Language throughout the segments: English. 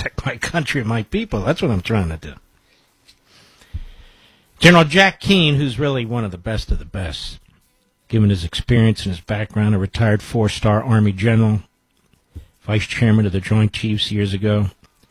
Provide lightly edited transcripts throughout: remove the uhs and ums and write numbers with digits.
protect my country and my people. That's what I'm trying to do. General Jack Keane, who's really one of the best, given his experience and his background, a retired 4-star Army general, vice chairman of the Joint Chiefs years ago.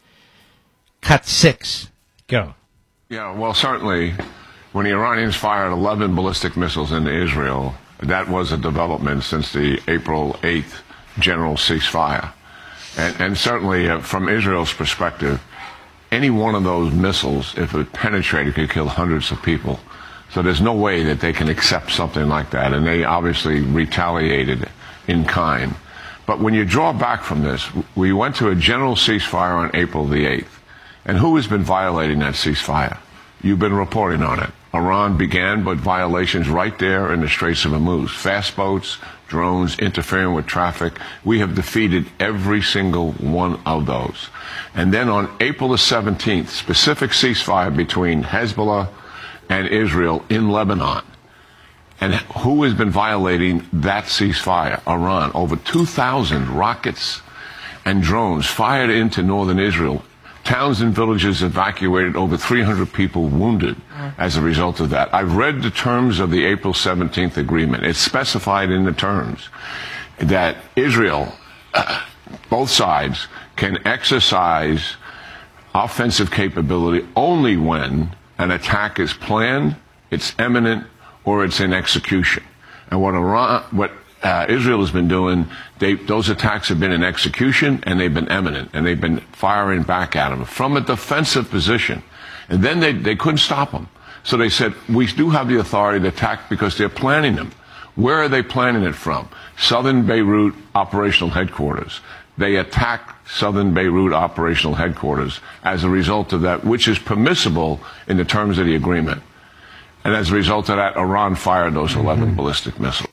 Cut 6. Go. Yeah, well, certainly, when the Iranians fired 11 ballistic missiles into Israel, that was a development since the April 8th general ceasefire. And certainly, from Israel's perspective, any one of those missiles, if it penetrated, could kill hundreds of people. So there's no way that they can accept something like that. And they obviously retaliated in kind. But when you draw back from this, we went to a general ceasefire on April the 8th. And who has been violating that ceasefire? You've been reporting on it. Iran began with violations right there in the Straits of Hormuz. Fast boats, drones, interfering with traffic. We have defeated every single one of those. And then on April the 17th, specific ceasefire between Hezbollah and Israel in Lebanon. And who has been violating that ceasefire? Iran. Over 2,000 rockets and drones fired into northern Israel. Towns and villages evacuated, over 300 people wounded as a result of that. I've read the terms of the April 17th agreement. It's specified in the terms that Israel, both sides, can exercise offensive capability only when an attack is planned, it's imminent, or it's in execution. And what Israel has been doing, those attacks have been in execution, and they've been imminent, and they've been firing back at them from a defensive position. And then they couldn't stop them. So they said, we do have the authority to attack because they're planning them. Where are they planning it from? Southern Beirut Operational Headquarters. They attacked Southern Beirut Operational Headquarters as a result of that, which is permissible in the terms of the agreement. And as a result of that, Iran fired those 11 ballistic missiles.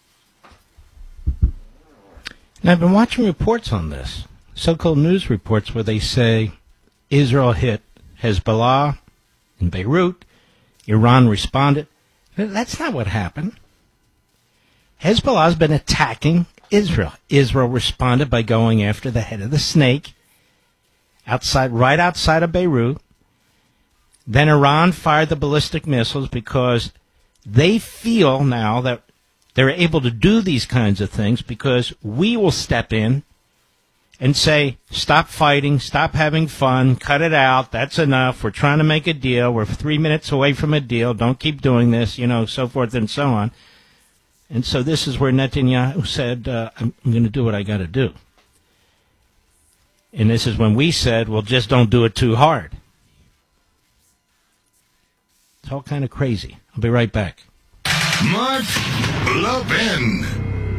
Now, I've been watching reports on this, so-called news reports, where they say Israel hit Hezbollah in Beirut, Iran responded. That's not what happened. Hezbollah's been attacking Israel. Israel responded by going after the head of the snake right outside of Beirut. Then Iran fired the ballistic missiles because they feel now that they're able to do these kinds of things because we will step in and say, stop fighting, stop having fun, cut it out, that's enough, we're trying to make a deal, we're 3 minutes away from a deal, don't keep doing this, so forth and so on. And so this is where Netanyahu said, I'm going to do what I got to do. And this is when we said, well, just don't do it too hard. It's all kind of crazy. I'll be right back. Mark Levin.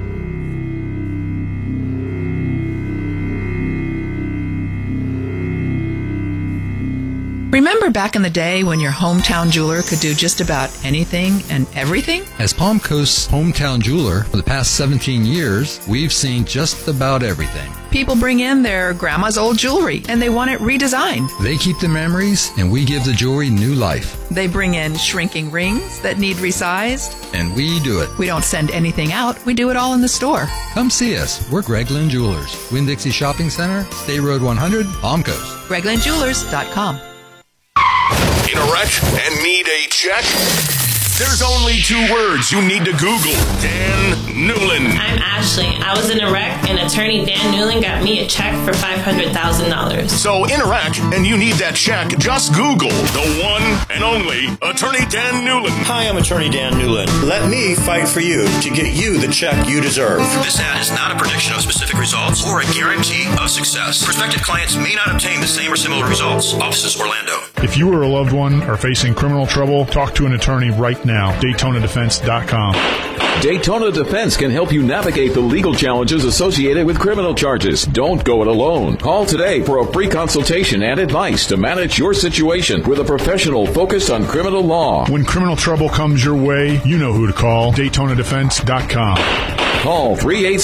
Remember back in the day when your hometown jeweler could do just about anything and everything? As Palm Coast's hometown jeweler for the past 17 years, we've seen just about everything. People bring in their grandma's old jewelry and they want it redesigned. They keep the memories and we give the jewelry new life. They bring in shrinking rings that need resized. And we do it. We don't send anything out. We do it all in the store. Come see us. We're Greg Lynn Jewelers. Winn-Dixie Shopping Center, State Road 100, Palm Coast. GregLynnJewelers.com. In a wreck and need a check? There's only 2 words you need to Google. Dan Newlin. I'm Ashley. I was in a wreck, and attorney Dan Newlin got me a check for $500,000. So in a wreck and you need that check, just Google the one and only attorney Dan Newlin. Hi, I'm attorney Dan Newlin. Let me fight for you to get you the check you deserve. This ad is not a prediction of specific results or a guarantee of success. Prospective clients may not obtain the same or similar results. Offices Orlando. If you or a loved one are facing criminal trouble, talk to an attorney right now. DaytonaDefense.com. Daytona Defense can help you navigate the legal challenges associated with criminal charges. Don't go it alone. Call today for a free consultation and advice to manage your situation with a professional focused on criminal law. When criminal trouble comes your way, you know who to call. DaytonaDefense.com. Call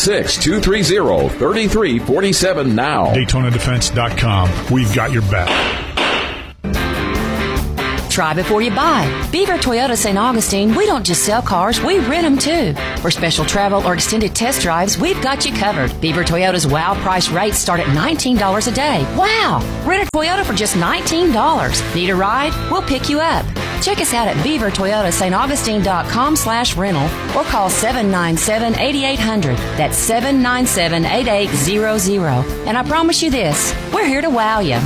386-230-3347 now. DaytonaDefense.com. We've got your back. Try before you buy. Beaver Toyota St. Augustine, we don't just sell cars, we rent them too. For special travel or extended test drives, we've got you covered. Beaver Toyota's wow price rates start at $19 a day. Wow! Rent a Toyota for just $19. Need a ride? We'll pick you up. Check us out at beavertoyotastaugustine.com/rental or call 797-8800. That's 797-8800. And I promise you this, we're here to wow you.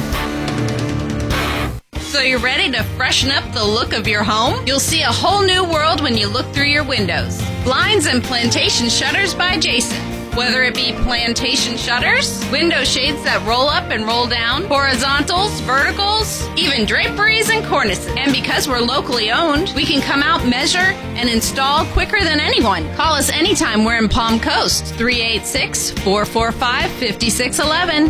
So you're ready to freshen up the look of your home? You'll see a whole new world when you look through your windows. Blinds and Plantation Shutters by Jason. Whether it be plantation shutters, window shades that roll up and roll down, horizontals, verticals, even draperies and cornices. And because we're locally owned, we can come out, measure, and install quicker than anyone. Call us anytime we're in Palm Coast, 386-445-5611.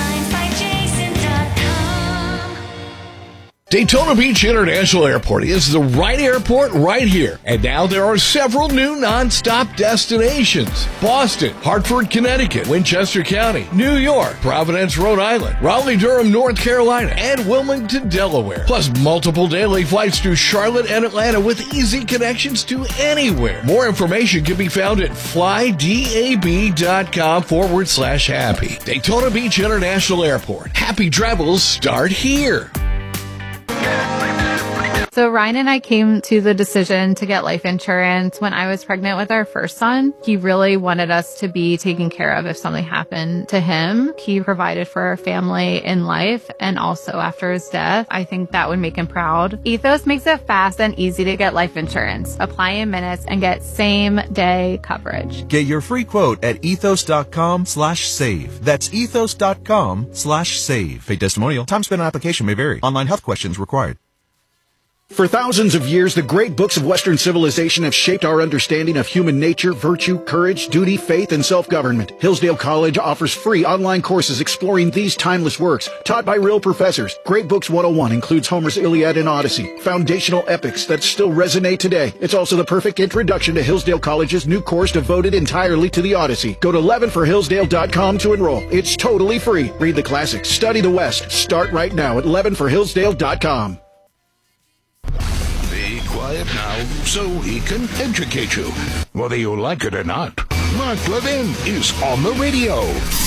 Daytona Beach International Airport is the right airport right here. And now there are several new non-stop destinations. Boston, Hartford, Connecticut, Winchester County, New York, Providence, Rhode Island, Raleigh-Durham, North Carolina, and Wilmington, Delaware. Plus multiple daily flights to Charlotte and Atlanta with easy connections to anywhere. More information can be found at flydab.com/happy. Daytona Beach International Airport. Happy travels start here. So Ryan and I came to the decision to get life insurance when I was pregnant with our first son. He really wanted us to be taken care of if something happened to him. He provided for our family in life and also after his death. I think that would make him proud. Ethos makes it fast and easy to get life insurance. Apply in minutes and get same day coverage. Get your free quote at ethos.com/save. That's ethos.com/save. Paid testimonial. Time spent on application may vary. Online health questions required. For thousands of years, the great books of Western civilization have shaped our understanding of human nature, virtue, courage, duty, faith, and self-government. Hillsdale College offers free online courses exploring these timeless works, taught by real professors. Great Books 101 includes Homer's Iliad and Odyssey, foundational epics that still resonate today. It's also the perfect introduction to Hillsdale College's new course devoted entirely to the Odyssey. Go to leavenforhillsdale.com to enroll. It's totally free. Read the classics, study the West. Start right now at leavenforhillsdale.com. Be quiet now so he can educate you, whether you like it or not. Mark Levin is on the radio.